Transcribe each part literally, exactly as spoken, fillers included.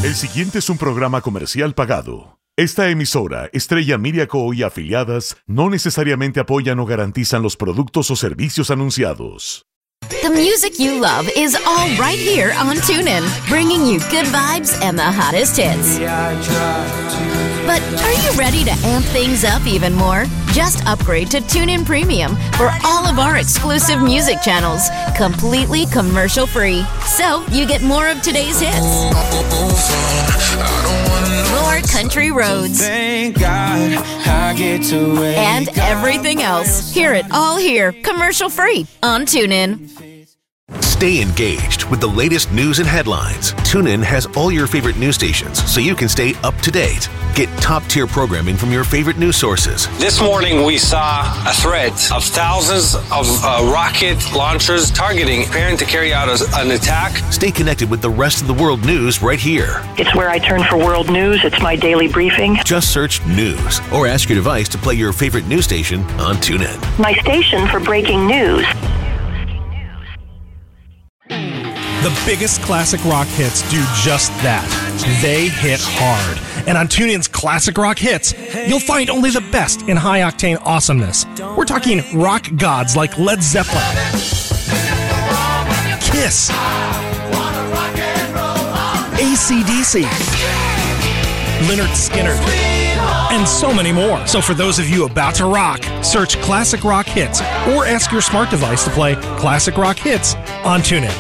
El siguiente es un programa comercial pagado. Esta emisora, Estrella Media Co. y afiliadas, no necesariamente apoyan o garantizan los productos o servicios anunciados. The music you love is all right here on TuneIn, bringing you good vibes and the hottest hits. But are you ready to amp things up even more? Just upgrade to TuneIn Premium for all of our exclusive music channels, completely commercial-free. So you get more of today's hits, more country roads, Thank God I get to wake and everything else. Hear it all here, commercial-free on TuneIn. Stay engaged with the latest news and headlines. TuneIn has all your favorite news stations, so you can stay up to date. Get top-tier programming from your favorite news sources. This morning, we saw a threat of thousands of uh, rocket launchers targeting, preparing to carry out a, an attack. Stay connected with the rest of the world news right here. It's where I turn for world news. It's my daily briefing. Just search news or ask your device to play your favorite news station on TuneIn. My station for breaking news. The biggest classic rock hits do just that. They hit hard. And on TuneIn's Classic Rock Hits, you'll find only the best in high-octane awesomeness. We're talking rock gods like Led Zeppelin, Kiss, A C D C, Lynyrd Skynyrd, and so many more. So for those of you about to rock, search Classic Rock Hits or ask your smart device to play Classic Rock Hits on TuneIn.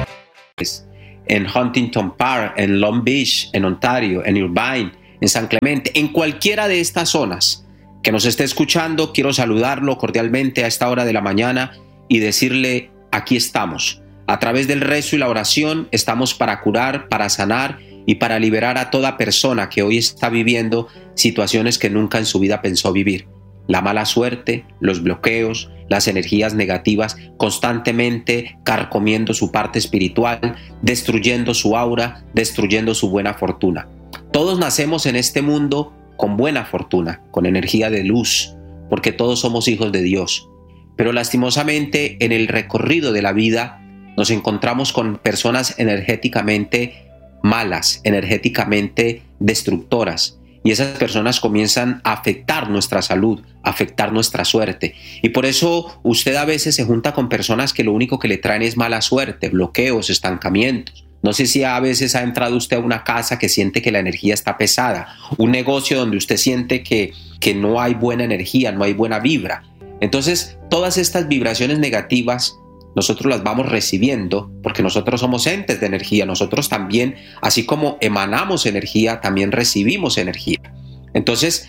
En Huntington Park, en Long Beach, en Ontario, en Irvine, en San Clemente, en cualquiera de estas zonas que nos esté escuchando, quiero saludarlo cordialmente a esta hora de la mañana y decirle, aquí estamos. A través del rezo y la oración estamos para curar, para sanar y para liberar a toda persona que hoy está viviendo situaciones que nunca en su vida pensó vivir. La mala suerte, los bloqueos, las energías negativas constantemente carcomiendo su parte espiritual, destruyendo su aura, destruyendo su buena fortuna. Todos nacemos en este mundo con buena fortuna, con energía de luz, porque todos somos hijos de Dios. Pero lastimosamente en el recorrido de la vida nos encontramos con personas energéticamente malas, energéticamente destructoras. Y esas personas comienzan a afectar nuestra salud, a afectar nuestra suerte. Y por eso usted a veces se junta con personas que lo único que le traen es mala suerte, bloqueos, estancamientos. No sé si a veces ha entrado usted a una casa que siente que la energía está pesada, un negocio donde usted siente que, que no hay buena energía, no hay buena vibra. Entonces, todas estas vibraciones negativas nosotros las vamos recibiendo porque nosotros somos entes de energía. Nosotros también, así como emanamos energía, también recibimos energía. Entonces,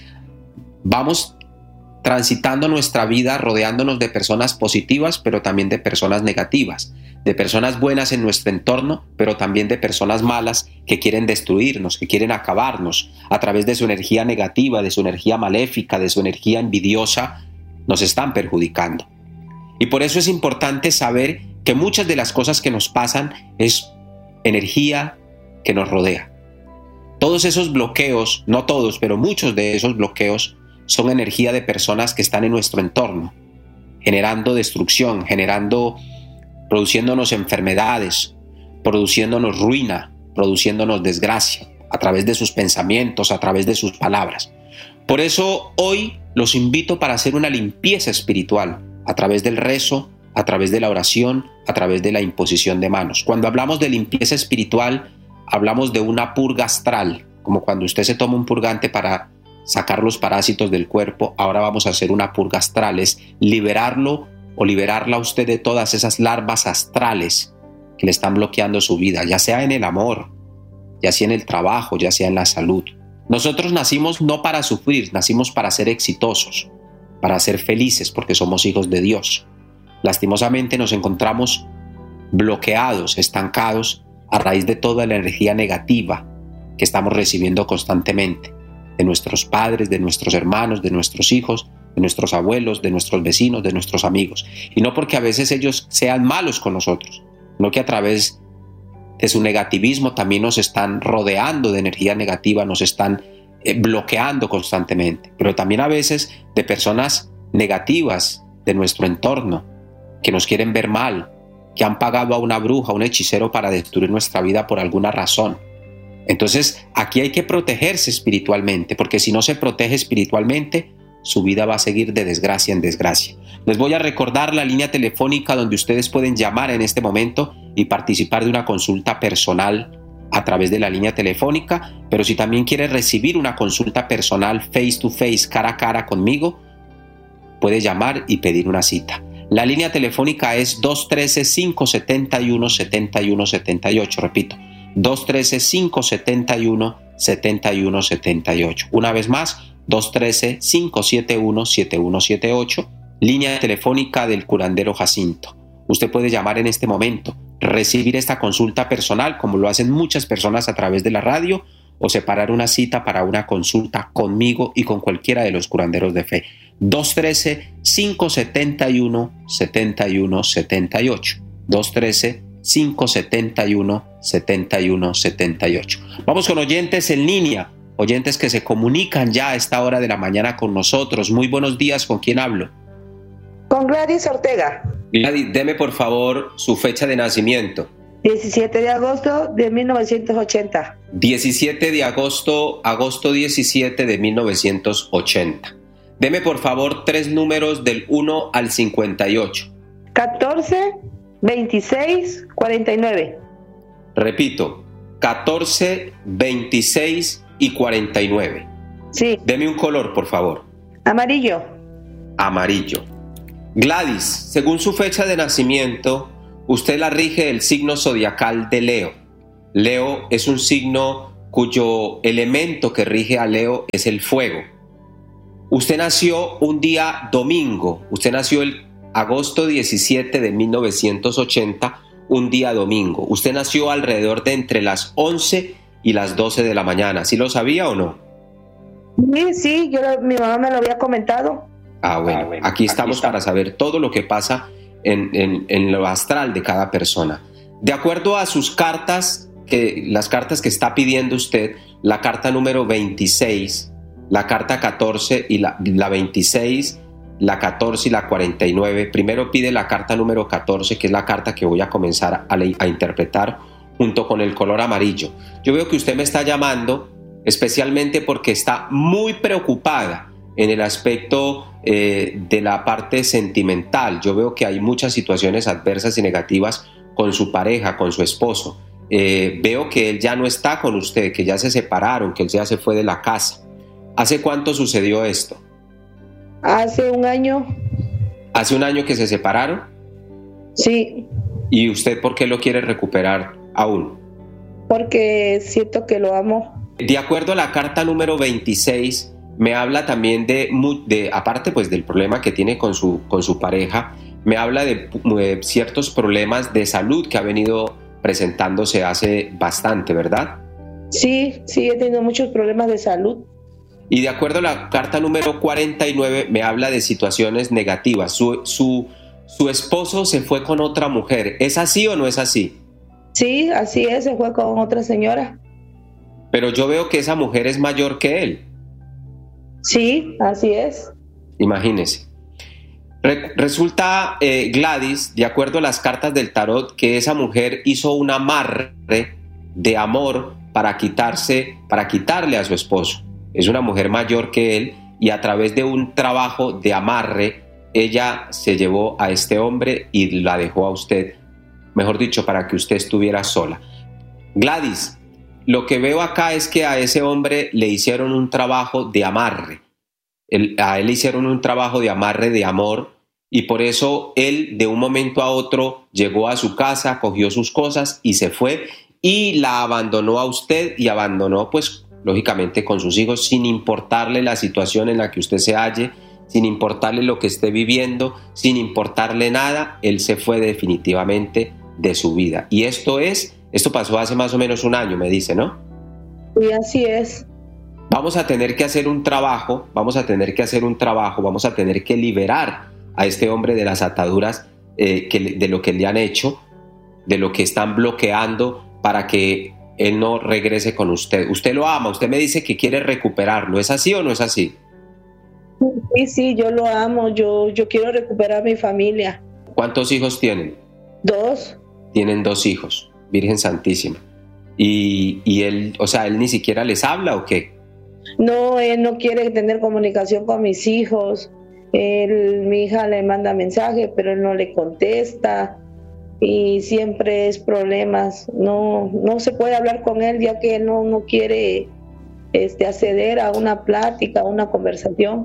vamos transitando nuestra vida rodeándonos de personas positivas, pero también de personas negativas, de personas buenas en nuestro entorno, pero también de personas malas que quieren destruirnos, que quieren acabarnos a través de su energía negativa, de su energía maléfica, de su energía envidiosa, nos están perjudicando. Y por eso es importante saber que muchas de las cosas que nos pasan es energía que nos rodea. Todos esos bloqueos, no todos, pero muchos de esos bloqueos son energía de personas que están en nuestro entorno, generando destrucción, generando, produciéndonos enfermedades, produciéndonos ruina, produciéndonos desgracia, a través de sus pensamientos, a través de sus palabras. Por eso hoy los invito para hacer una limpieza espiritual, a través del rezo, a través de la oración, a través de la imposición de manos. Cuando hablamos de limpieza espiritual, hablamos de una purga astral, como cuando usted se toma un purgante para sacar los parásitos del cuerpo. Ahora vamos a hacer una purga astral, es liberarlo o liberarla a usted de todas esas larvas astrales que le están bloqueando su vida, ya sea en el amor, ya sea en el trabajo, ya sea en la salud. Nosotros nacimos no para sufrir, nacimos para ser exitosos, para ser felices porque somos hijos de Dios. Lastimosamente nos encontramos bloqueados, estancados a raíz de toda la energía negativa que estamos recibiendo constantemente de nuestros padres, de nuestros hermanos, de nuestros hijos, de nuestros abuelos, de nuestros vecinos, de nuestros amigos. Y no porque a veces ellos sean malos con nosotros, sino que a través de su negativismo también nos están rodeando de energía negativa, nos están Eh, bloqueando constantemente, pero también a veces de personas negativas de nuestro entorno que nos quieren ver mal, que han pagado a una bruja, a un hechicero para destruir nuestra vida por alguna razón. Entonces, aquí hay que protegerse espiritualmente, porque si no se protege espiritualmente, su vida va a seguir de desgracia en desgracia. Les voy a recordar la línea telefónica donde ustedes pueden llamar en este momento y participar de una consulta personal a través de la línea telefónica, pero si también quiere recibir una consulta personal face to face, cara a cara conmigo, puede llamar y pedir una cita. La línea telefónica es dos uno tres, cinco siete uno, siete uno siete ocho, repito, dos uno tres, cinco siete uno, siete uno siete ocho. Una vez más, dos uno tres, cinco siete uno, siete uno siete ocho, línea telefónica del curandero Jacinto. Usted puede llamar en este momento, recibir esta consulta personal, como lo hacen muchas personas a través de la radio, o separar una cita para una consulta conmigo y con cualquiera de los curanderos de fe. dos uno tres, cinco siete uno, siete uno siete ocho. dos uno tres, cinco siete uno, siete uno siete ocho. Vamos con oyentes en línea, oyentes que se comunican ya a esta hora de la mañana con nosotros. Muy buenos días, ¿con quién hablo? Con Gladys Ortega. Gladys, deme por favor su fecha de nacimiento. diecisiete de agosto de mil novecientos ochenta. diecisiete de agosto, agosto diecisiete de mil novecientos ochenta. Deme por favor tres números del uno al cincuenta y ocho. catorce, veintiséis, cuarenta y nueve. Repito, catorce, veintiséis y cuarenta y nueve. Sí. Deme un color, por favor. Amarillo. Amarillo. Gladys, según su fecha de nacimiento, usted la rige el signo zodiacal de Leo. Leo es un signo cuyo elemento que rige a Leo es el fuego. Usted nació un día domingo. Usted nació el agosto diecisiete de mil novecientos ochenta, un día domingo. Usted nació alrededor de entre las once y las doce de la mañana. ¿Sí lo sabía o no? Sí, sí, yo, mi mamá me lo había comentado. Ah, bueno, Ah, bueno. aquí estamos Aquí está. para saber todo lo que pasa en, en, en lo astral de cada persona. De acuerdo a sus cartas, que, las cartas que está pidiendo usted, la carta número veintiséis, la carta catorce y la, la veintiséis, la catorce y la cuarenta y nueve. Primero pide la carta número catorce, que es la carta que voy a comenzar a, a interpretar junto con el color amarillo. Yo veo que usted me está llamando especialmente porque está muy preocupada en el aspecto eh, de la parte sentimental. Yo veo que hay muchas situaciones adversas y negativas con su pareja, con su esposo. Eh, veo que él ya no está con usted, que ya se separaron, que él ya se fue de la casa. ¿Hace cuánto sucedió esto? Hace un año. ¿Hace un año que se separaron? Sí. ¿Y usted por qué lo quiere recuperar aún? Porque siento que lo amo. De acuerdo a la carta número veintiséis, me habla también de, de aparte pues del problema que tiene con su, con su pareja, me habla de, de ciertos problemas de salud que ha venido presentándose hace bastante, ¿verdad? Sí, sí, he tenido muchos problemas de salud. Y de acuerdo a la carta número cuarenta y nueve, me habla de situaciones negativas. Su, su, su esposo se fue con otra mujer. ¿Es así o no es así? Sí, así es, se fue con otra señora. Pero yo veo que esa mujer es mayor que él. Sí, así es. Imagínese. Re- resulta, eh, Gladys, de acuerdo a las cartas del tarot, que esa mujer hizo un amarre de amor para quitarse, para quitarle a su esposo. Es una mujer mayor que él y a través de un trabajo de amarre, ella se llevó a este hombre y la dejó a usted, mejor dicho, para que usted estuviera sola. Gladys, lo que veo acá es que a ese hombre le hicieron un trabajo de amarre. Él, a él le hicieron un trabajo de amarre de amor y por eso él de un momento a otro llegó a su casa, cogió sus cosas y se fue y la abandonó a usted y abandonó pues lógicamente con sus hijos sin importarle la situación en la que usted se halle, sin importarle lo que esté viviendo, sin importarle nada, él se fue definitivamente de su vida. Y esto es, esto pasó hace más o menos un año, me dice, ¿no? Y así es. Vamos a tener que hacer un trabajo, vamos a tener que hacer un trabajo, vamos a tener que liberar a este hombre de las ataduras eh, que, de lo que le han hecho, de lo que están bloqueando para que él no regrese con usted. Usted lo ama, usted me dice que quiere recuperarlo, ¿es así o no es así? Sí, sí, yo lo amo, yo, yo quiero recuperar a mi familia. ¿Cuántos hijos tienen? Dos. Tienen dos hijos, Virgen Santísima. y, y él, o sea, él ni siquiera les habla ¿o qué? No, él no quiere tener comunicación con mis hijos. Él, mi hija le manda mensaje, pero él no le contesta y siempre es problemas. No, no se puede hablar con él ya que él no, no quiere este, acceder a una plática, a una conversación.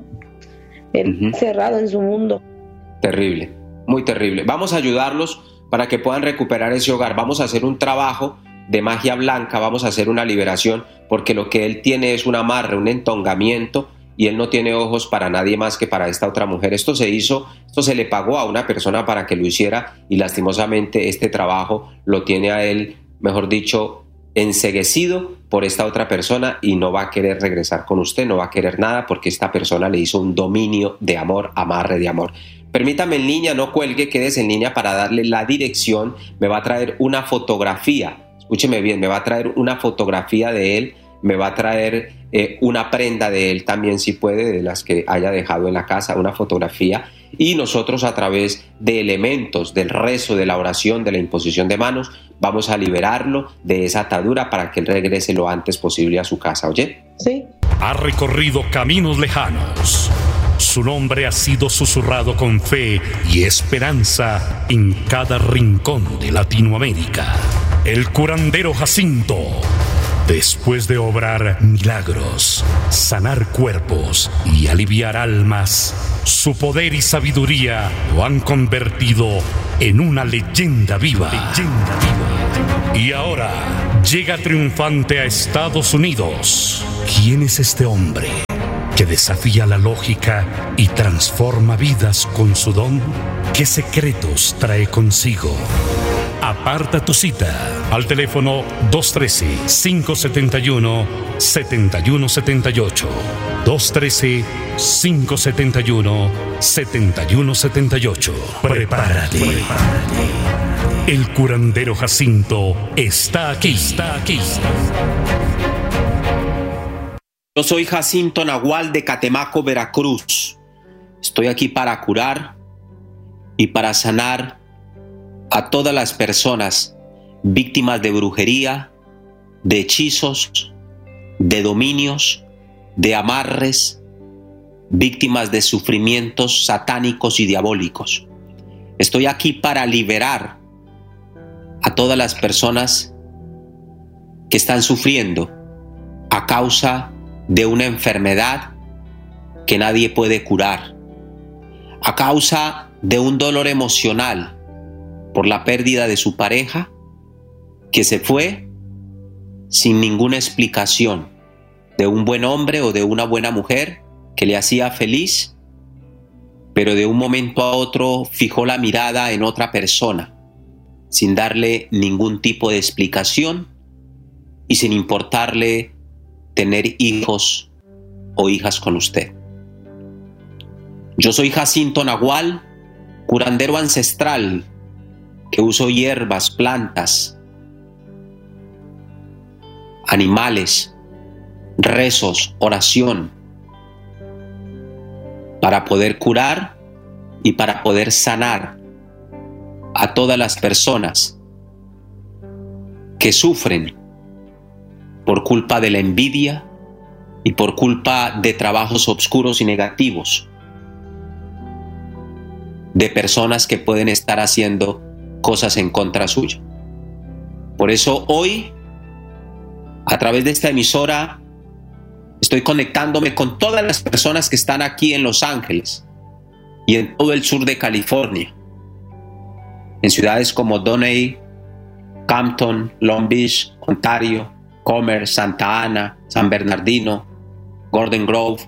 Él uh-huh. cerrado en su mundo. Terrible, muy terrible. Vamos a ayudarlos para que puedan recuperar ese hogar. Vamos a hacer un trabajo de magia blanca, vamos a hacer una liberación, porque lo que él tiene es un amarre, un entongamiento, y él no tiene ojos para nadie más que para esta otra mujer. Esto se hizo, esto se le pagó a una persona para que lo hiciera, y lastimosamente este trabajo lo tiene a él, mejor dicho, enceguecido por esta otra persona, y no va a querer regresar con usted, no va a querer nada, porque esta persona le hizo un dominio de amor, amarre de amor. Permítame en línea, no cuelgue, quédese en línea para darle la dirección. Me va a traer una fotografía. Escúcheme bien, me va a traer una fotografía de él, me va a traer eh, una prenda de él también, si puede, de las que haya dejado en la casa, una fotografía, y nosotros a través de elementos, del rezo, de la oración, de la imposición de manos, vamos a liberarlo de esa atadura para que él regrese lo antes posible a su casa, ¿oye? Sí. Ha recorrido caminos lejanos. Su nombre ha sido susurrado con fe y esperanza en cada rincón de Latinoamérica. El curandero Jacinto, después de obrar milagros, sanar cuerpos y aliviar almas, su poder y sabiduría lo han convertido en una leyenda viva. Leyenda viva. Y ahora llega triunfante a Estados Unidos. ¿Quién es este hombre que desafía la lógica y transforma vidas con su don? ¿Qué secretos trae consigo? Aparta tu cita al teléfono dos uno tres, cinco siete uno, siete uno siete ocho. dos uno tres, cinco siete uno, siete uno siete ocho. Prepárate. Prepárate. El curandero Jacinto está aquí. Está aquí. Yo soy Jacinto Nagual de Catemaco, Veracruz. Estoy aquí para curar y para sanar a todas las personas víctimas de brujería, de hechizos, de dominios, de amarres, víctimas de sufrimientos satánicos y diabólicos. Estoy aquí para liberar a todas las personas que están sufriendo a causa de una enfermedad que nadie puede curar, a causa de un dolor emocional por la pérdida de su pareja que se fue sin ninguna explicación, de un buen hombre o de una buena mujer que le hacía feliz, pero de un momento a otro fijó la mirada en otra persona sin darle ningún tipo de explicación y sin importarle tener hijos o hijas con usted. Yo soy Jacinto Nagual, curandero ancestral, que uso hierbas, plantas, animales, rezos, oración, para poder curar y para poder sanar a todas las personas que sufren por culpa de la envidia y por culpa de trabajos oscuros y negativos, de personas que pueden estar haciendo cosas en contra suya. Por eso hoy, a través de esta emisora, estoy conectándome con todas las personas que están aquí en Los Ángeles y en todo el sur de California, en ciudades como Downey, Campton, Long Beach, Ontario, Commerce, Santa Ana, San Bernardino, Golden Grove.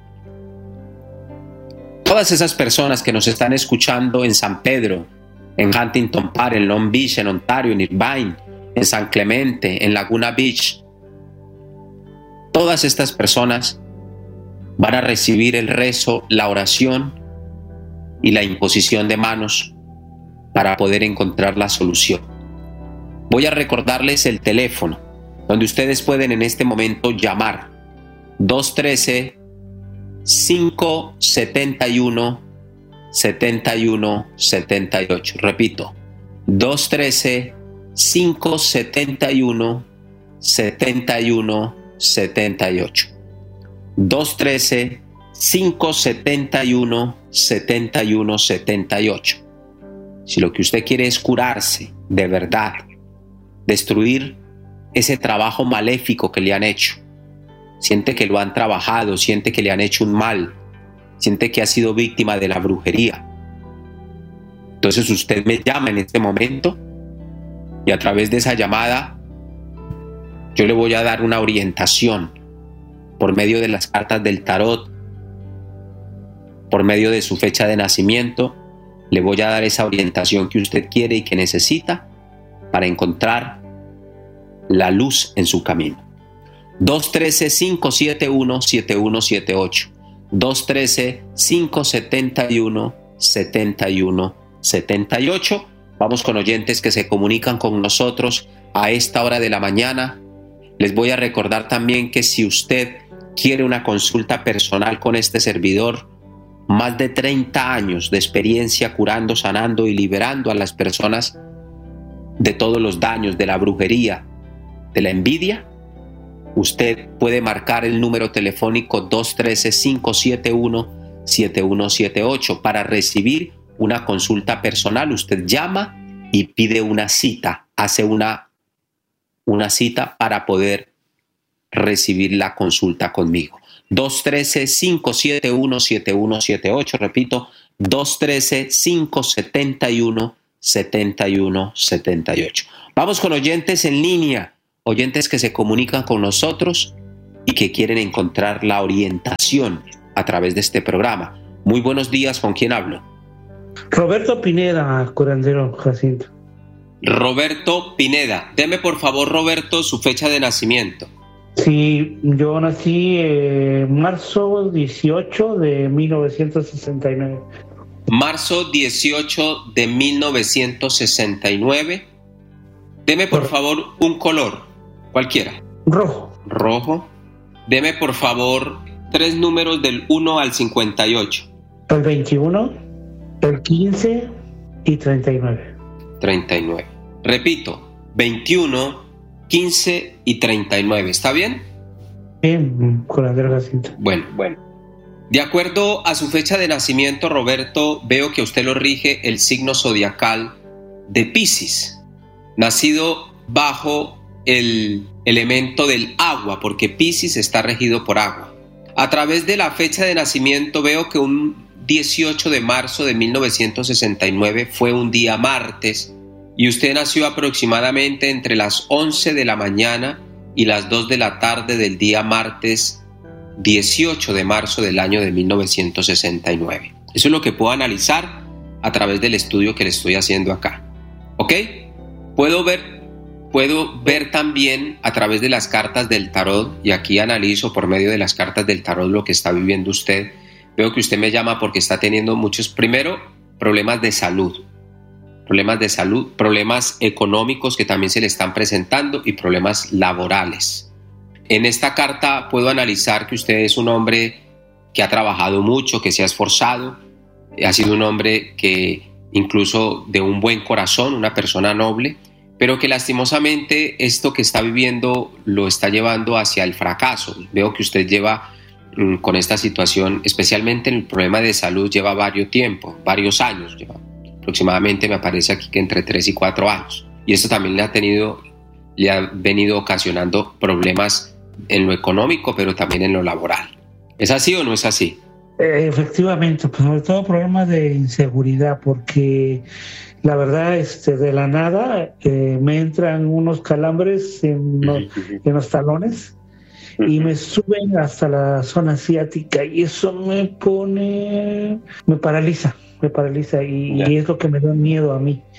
Todas esas personas que nos están escuchando en San Pedro, en Huntington Park, en Long Beach, en Ontario, en Irvine, en San Clemente, en Laguna Beach. Todas estas personas van a recibir el rezo, la oración y la imposición de manos para poder encontrar la solución. Voy a recordarles el teléfono donde ustedes pueden en este momento llamar: dos uno tres, cinco siete uno, siete uno siete ocho. Repito, dos uno tres, cinco siete uno, setenta y uno setenta y ocho. dos uno tres, cinco siete uno, setenta y uno setenta y ocho. Si lo que usted quiere es curarse de verdad, destruir ese trabajo maléfico que le han hecho, siente que lo han trabajado, siente que le han hecho un mal, siente que ha sido víctima de la brujería, entonces usted me llama en este momento y a través de esa llamada yo le voy a dar una orientación por medio de las cartas del tarot, por medio de su fecha de nacimiento. Le voy a dar esa orientación que usted quiere y que necesita para encontrar la luz en su camino. dos uno tres, cinco siete uno, siete uno siete ocho. dos uno tres, cinco siete uno, setenta y uno setenta y ocho. Vamos con oyentes que se comunican con nosotros a esta hora de la mañana. Les voy a recordar también que si usted quiere una consulta personal con este servidor, más de treinta años de experiencia curando, sanando y liberando a las personas de todos los daños, de la brujería, de la envidia, usted puede marcar el número telefónico dos uno tres, cinco siete uno, siete uno siete ocho para recibir una consulta personal. Usted llama y pide una cita, hace una, una cita para poder recibir la consulta conmigo. dos uno tres, cinco siete uno, siete uno siete ocho, repito, dos uno tres, cinco siete uno, setenta y uno setenta y ocho. Vamos con oyentes en línea, oyentes que se comunican con nosotros y que quieren encontrar la orientación a través de este programa. Muy buenos días, ¿con quién hablo? Roberto Pineda, curandero Jacinto. Roberto Pineda, deme por favor, Roberto, su fecha de nacimiento. Sí, yo nací en eh, marzo dieciocho de mil novecientos sesenta y nueve. Marzo dieciocho de mil novecientos sesenta y nueve. Deme por favor un color, cualquiera. Rojo. Rojo. Deme por favor tres números del uno al cincuenta y ocho. El veintiuno, el quince y treinta y nueve. treinta y nueve. Repito, veintiuno, quince y treinta y nueve. ¿Está bien? Bien, curandero Jacinto. Bueno, bueno. De acuerdo a su fecha de nacimiento, Roberto, veo que usted lo rige el signo zodiacal de Piscis, nacido bajo el elemento del agua, porque Piscis está regido por agua. A través de la fecha de nacimiento veo que un dieciocho de marzo de mil novecientos sesenta y nueve fue un día martes y usted nació aproximadamente entre las once de la mañana y las dos de la tarde del día martes dieciocho de marzo del año de mil novecientos sesenta y nueve. Eso es lo que puedo analizar a través del estudio que le estoy haciendo acá. ¿Ok? Puedo ver, puedo ver también a través de las cartas del tarot, y aquí analizo por medio de las cartas del tarot lo que está viviendo usted. Veo que usted me llama porque está teniendo muchos, primero, problemas de salud, problemas de salud, problemas económicos que también se le están presentando y problemas laborales. En esta carta puedo analizar que usted es un hombre que ha trabajado mucho, que se ha esforzado, ha sido un hombre que incluso de un buen corazón, una persona noble, pero que lastimosamente esto que está viviendo lo está llevando hacia el fracaso. Veo que usted lleva mm, con esta situación, especialmente en el problema de salud, lleva varios tiempo, varios años, lleva aproximadamente, me parece aquí que entre tres y cuatro años. Y esto también le ha tenido, le ha venido ocasionando problemas en lo económico, pero también en lo laboral. ¿Es así o no es así? Eh, efectivamente, pues sobre todo problemas de inseguridad, porque la verdad, este, de la nada eh, me entran unos calambres en los, en los talones y me suben hasta la zona asiática y eso me pone, me paraliza, me paraliza y, y es lo que me da miedo a mí.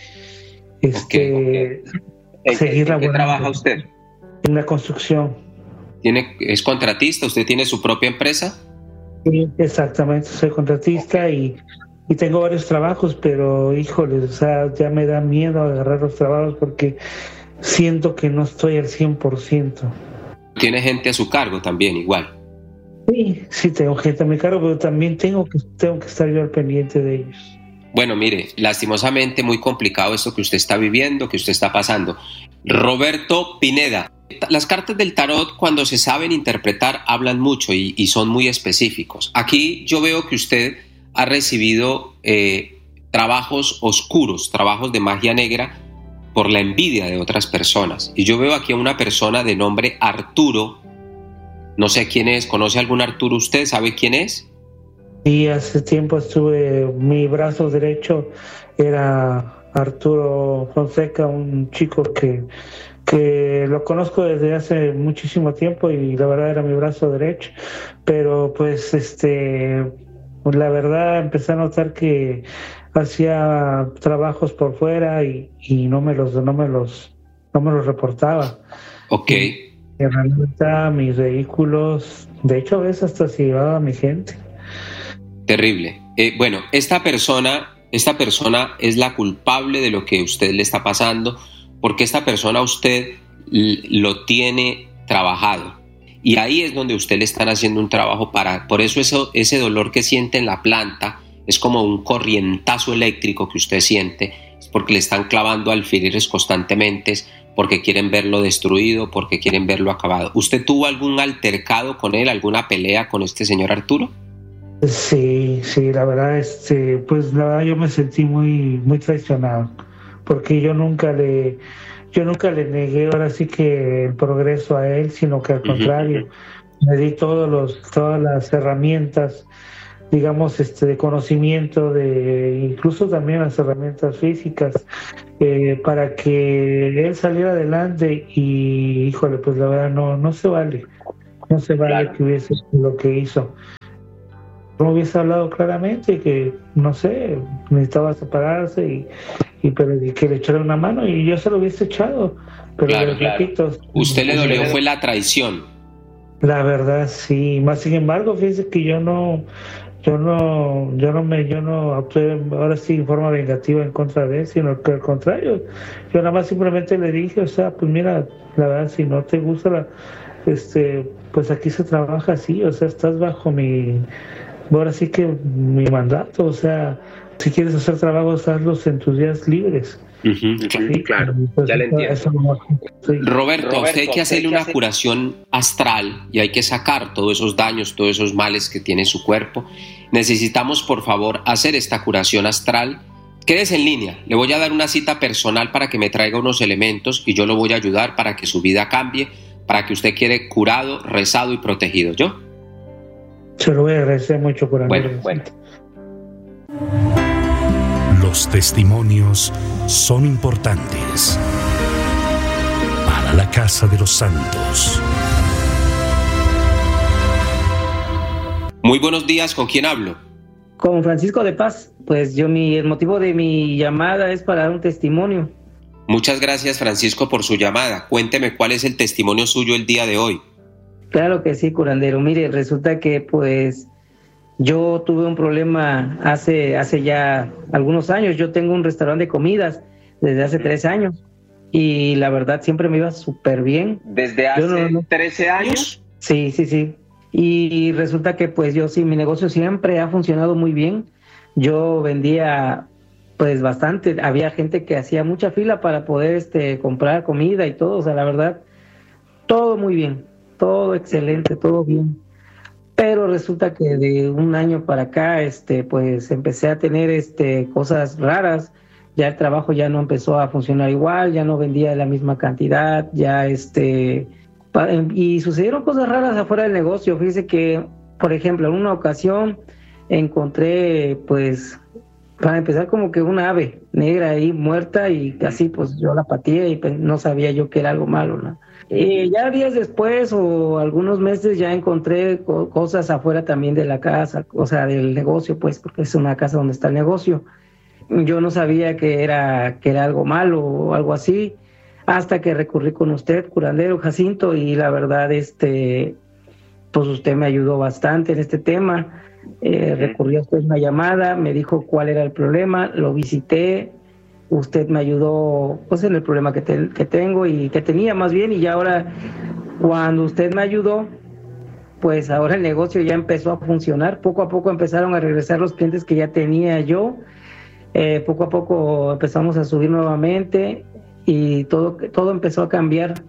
Este, okay, okay. Seguir ¿En qué trabaja usted? En la construcción. ¿Tiene, ¿Es contratista? ¿Usted tiene su propia empresa? Sí, exactamente, soy contratista y, y tengo varios trabajos, pero híjole, o sea, ya me da miedo agarrar los trabajos porque siento que no estoy al cien por ciento. ¿Tiene gente a su cargo también igual? Sí, sí tengo gente a mi cargo, pero también tengo que, tengo que estar yo al pendiente de ellos. Bueno, mire, lastimosamente muy complicado esto que usted está viviendo, que usted está pasando. Roberto Pineda, Las cartas del tarot, cuando se saben interpretar, hablan mucho y, y son muy específicos. Aquí yo veo que usted ha recibido eh, trabajos oscuros, trabajos de magia negra por la envidia de otras personas. Y yo veo aquí a una persona de nombre Arturo. No sé quién es. ¿Conoce algún Arturo usted? ¿Sabe quién es? Sí, hace tiempo estuve, mi brazo derecho era Arturo Fonseca, un chico que... que lo conozco desde hace muchísimo tiempo y la verdad era mi brazo derecho, pero pues este la verdad empecé a notar que hacía trabajos por fuera y, y no me los no me los no me los reportaba. Ok. Y realmente mis vehículos, de hecho a veces hasta se llevaba a mi gente. Terrible. Eh, bueno, esta persona, esta persona es la culpable de lo que a usted le está pasando, porque esta persona usted lo tiene trabajado y ahí es donde usted le están haciendo un trabajo para, por eso eso, ese dolor que siente en la planta es como un corrientazo eléctrico que usted siente, es porque le están clavando alfileres constantemente, porque quieren verlo destruido, porque quieren verlo acabado. ¿Usted tuvo algún altercado con él, alguna pelea con este señor Arturo? Sí, sí, la verdad, este, pues la verdad yo me sentí muy, muy traicionado, porque yo nunca le, yo nunca le negué ahora sí que el progreso a él, sino que al uh-huh. contrario, le di todos los, todas las herramientas, digamos, este, de conocimiento, de incluso también las herramientas físicas, eh, para que él saliera adelante y, híjole, pues la verdad no, no se vale, no se vale claro. que hubiese lo que hizo. No hubiese hablado claramente que, no sé, necesitaba separarse y, y, pero, y que le echara una mano y yo se lo hubiese echado. Pero claro, le claro. repito, usted le dolió fue la traición. La verdad, sí. Más sin embargo, fíjese que yo no, yo no, yo no me, yo no actué ahora sí en forma vengativa en contra de él, sino que al contrario, yo nada más simplemente le dije, o sea, pues mira, la verdad, si no te gusta la, este, pues aquí se trabaja así, o sea, estás bajo mi ahora sí que mi mandato, o sea, si quieres hacer trabajos, hazlos en tus días libres. Uh-huh, sí, claro, pues ya le entiendo. Eso, sí. Roberto, Roberto, usted hay que hacerle una hacer... curación astral y hay que sacar todos esos daños, todos esos males que tiene su cuerpo. Necesitamos, por favor, hacer esta curación astral. Quédese en línea, le voy a dar una cita personal para que me traiga unos elementos y yo lo voy a ayudar para que su vida cambie, para que usted quede curado, rezado y protegido. ¿Yo? Se lo voy a agradecer mucho por haber. Bueno, bueno. Los testimonios son importantes para la casa de los santos. Muy buenos días, ¿con quién hablo? Con Francisco de Paz. Pues yo mi el motivo de mi llamada es para dar un testimonio. Muchas gracias, Francisco, por su llamada. Cuénteme cuál es el testimonio suyo el día de hoy. Claro que sí, curandero. Mire, resulta que pues yo tuve un problema hace hace ya algunos años. Yo tengo un restaurante de comidas desde hace tres años y la verdad siempre me iba súper bien. ¿Desde hace no, no, trece años? Sí, sí, sí. Y resulta que pues yo sí, mi negocio siempre ha funcionado muy bien. Yo vendía pues bastante. Había gente que hacía mucha fila para poder este comprar comida y todo. O sea, la verdad, todo muy bien. Todo excelente, todo bien. Pero resulta que de un año para acá, este, pues empecé a tener este, cosas raras. Ya el trabajo ya no empezó a funcionar igual, ya no vendía la misma cantidad, ya este... Y sucedieron cosas raras afuera del negocio. Fíjese que, por ejemplo, en una ocasión encontré, pues, para empezar como que una ave negra ahí muerta y casi pues yo la pateé y no sabía yo que era algo malo, ¿no? Y ya días después o algunos meses ya encontré co- cosas afuera también de la casa, o sea, del negocio, pues, porque es una casa donde está el negocio. Yo no sabía que era, que era algo malo o algo así, hasta que recurrí con usted, curandero Jacinto, y la verdad, este, pues usted me ayudó bastante en este tema. Eh, recurrí a usted una llamada, me dijo cuál era el problema, lo visité. Usted me ayudó pues en el problema que, te, que tengo y que tenía más bien, y ya ahora cuando usted me ayudó, pues ahora el negocio ya empezó a funcionar. Poco a poco empezaron a regresar los clientes que ya tenía yo, eh, poco a poco empezamos a subir nuevamente y todo, todo empezó a cambiar.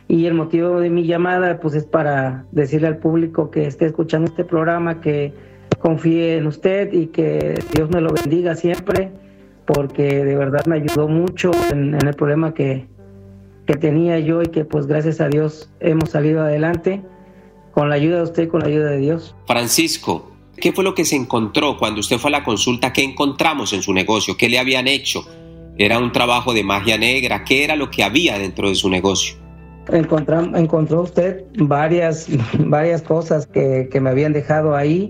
Y el motivo de mi llamada pues es para decirle al público que esté escuchando este programa que confíe en usted y que Dios me lo bendiga siempre, porque de verdad me ayudó mucho en, en el problema que, que tenía yo y que pues gracias a Dios hemos salido adelante con la ayuda de usted y con la ayuda de Dios. Francisco, ¿qué fue lo que se encontró cuando usted fue a la consulta? ¿Qué encontramos en su negocio? ¿Qué le habían hecho? ¿Era un trabajo de magia negra? ¿Qué era lo que había dentro de su negocio? Encontró, encontró usted varias, varias cosas que, que me habían dejado ahí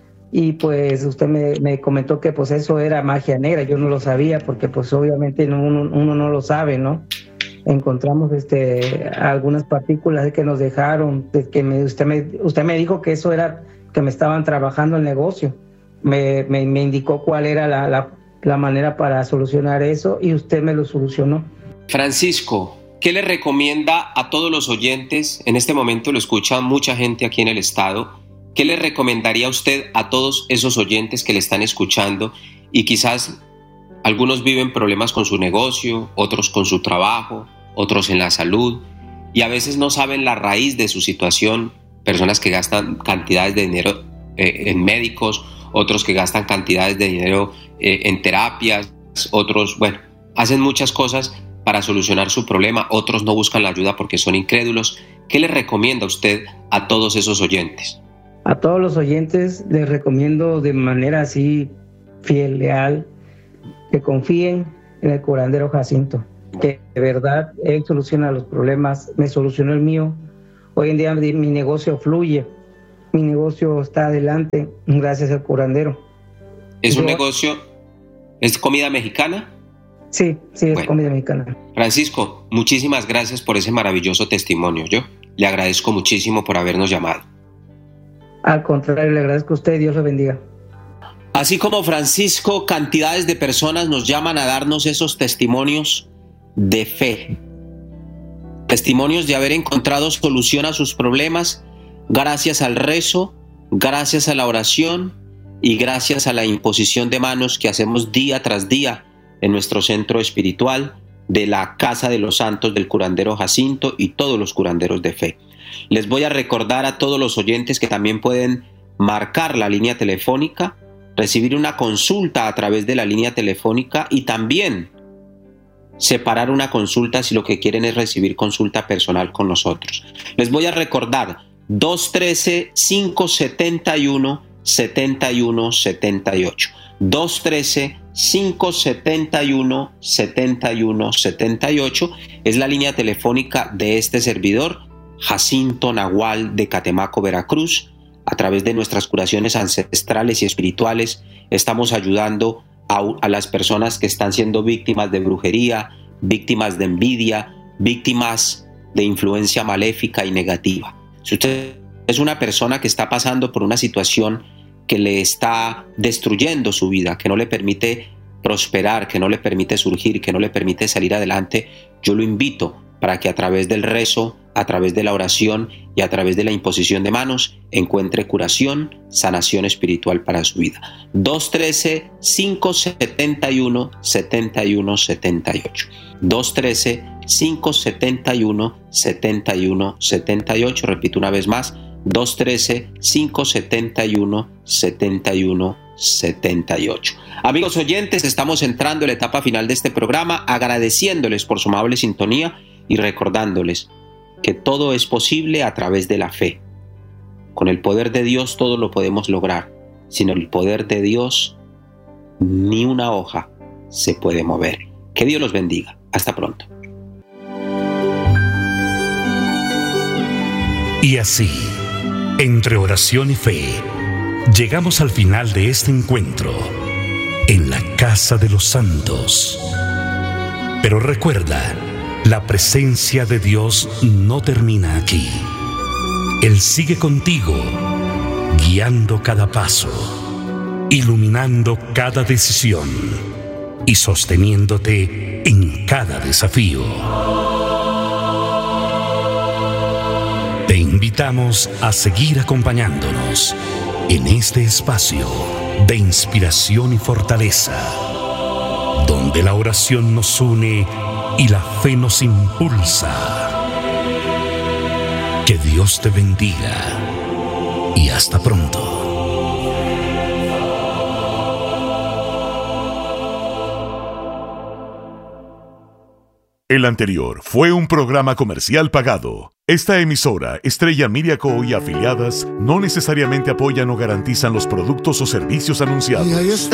y pues usted me, me comentó que pues eso era magia negra. Yo no lo sabía porque pues obviamente uno, uno no lo sabe, ¿no? Encontramos este, algunas partículas que nos dejaron, que me, usted, me, usted me dijo que eso era que me estaban trabajando el negocio. Me, me, me indicó cuál era la, la, la manera para solucionar eso y usted me lo solucionó. Francisco, ¿qué le recomienda a todos los oyentes? En este momento lo escucha mucha gente aquí en el estado. ¿Qué le recomendaría usted a todos esos oyentes que le están escuchando y quizás algunos viven problemas con su negocio, otros con su trabajo, otros en la salud y a veces no saben la raíz de su situación? Personas que gastan cantidades de dinero eh, en médicos, otros que gastan cantidades de dinero eh, en terapias, otros, bueno, hacen muchas cosas para solucionar su problema, otros no buscan la ayuda porque son incrédulos. ¿Qué le recomienda usted a todos esos oyentes? A todos los oyentes les recomiendo de manera así fiel, leal, que confíen en el curandero Jacinto, que de verdad él soluciona los problemas, me solucionó el mío. Hoy en día mi negocio fluye, mi negocio está adelante gracias al curandero. ¿Es Yo, un negocio, es comida mexicana? Sí, sí, es bueno, comida mexicana. Francisco, muchísimas gracias por ese maravilloso testimonio. Yo le agradezco muchísimo por habernos llamado. Al contrario, le agradezco a usted, Dios lo bendiga. Así como Francisco, cantidades de personas nos llaman a darnos esos testimonios de fe. Testimonios de haber encontrado solución a sus problemas gracias al rezo, gracias a la oración y gracias a la imposición de manos que hacemos día tras día en nuestro centro espiritual de la Casa de los Santos del curandero Jacinto y todos los curanderos de fe. Les voy a recordar a todos los oyentes que también pueden marcar la línea telefónica, recibir una consulta a través de la línea telefónica y también separar una consulta si lo que quieren es recibir consulta personal con nosotros. Les voy a recordar dos uno tres, cinco siete uno, siete uno siete ocho. dos uno tres, cinco siete uno, siete uno siete ocho es la línea telefónica de este servidor, Jacinto Nahual de Catemaco, Veracruz. A través de nuestras curaciones ancestrales y espirituales estamos ayudando a, a las personas que están siendo víctimas de brujería, víctimas de envidia, víctimas de influencia maléfica y negativa. Si usted es una persona que está pasando por una situación que le está destruyendo su vida, que no le permite prosperar, que no le permite surgir, que no le permite salir adelante, yo lo invito para que a través del rezo, a través de la oración y a través de la imposición de manos encuentre curación, sanación espiritual para su vida. dos uno tres, cinco siete uno, siete uno siete ocho. dos uno tres, cinco siete uno, siete uno siete ocho. Repito una vez más, dos uno tres, cinco siete uno, siete uno siete ocho. Amigos oyentes, estamos entrando en la etapa final de este programa, agradeciéndoles por su amable sintonía y recordándoles que todo es posible a través de la fe. Con el poder de Dios todo lo podemos lograr. Sin el poder de Dios, ni una hoja se puede mover. Que Dios los bendiga. Hasta pronto. Y así, entre oración y fe, llegamos al final de este encuentro en la Casa de los Santos. Pero recuerda, la presencia de Dios no termina aquí. Él sigue contigo, guiando cada paso, iluminando cada decisión y sosteniéndote en cada desafío. Te invitamos a seguir acompañándonos en este espacio de inspiración y fortaleza, donde la oración nos une y la fe nos impulsa. Que Dios te bendiga y hasta pronto. El anterior fue un programa comercial pagado. Esta emisora, Estrella Media Co. y afiliadas, no necesariamente apoyan o garantizan los productos o servicios anunciados.